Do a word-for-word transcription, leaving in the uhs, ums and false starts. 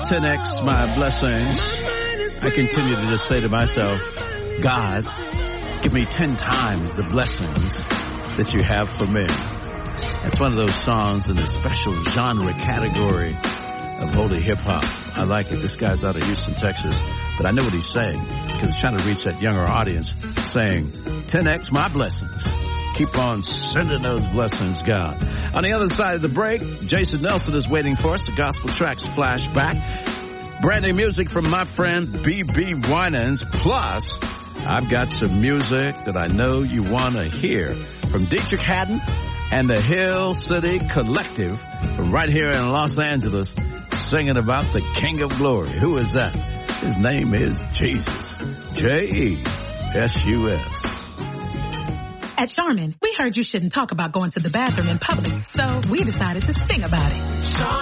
ten X my blessings, I continue to just say to myself, God, give me ten times the blessings that you have for me. That's one of those songs in the special genre category of holy hip-hop. I like it. This guy's out of Houston, Texas, but I know what he's saying because he's trying to reach that younger audience, saying, ten X my blessings. Keep on sending those blessings, God. On the other side of the break, Jason Nelson is waiting for us. The Gospel Tracks flashback. Brand new music from my friend B B Winans. Plus, I've got some music that I know you want to hear from Dietrich Haddon and the Hill City Collective from right here in Los Angeles, singing about the King of Glory. Who is that? His name is Jesus. J E S U S. At Charmin, we heard you shouldn't talk about going to the bathroom in public, so we decided to sing about it. Charmin.